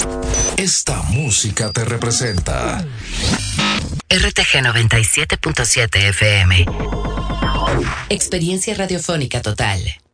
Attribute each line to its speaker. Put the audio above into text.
Speaker 1: Esta música te representa.
Speaker 2: RTG 97.7 FM. Experiencia radiofónica total.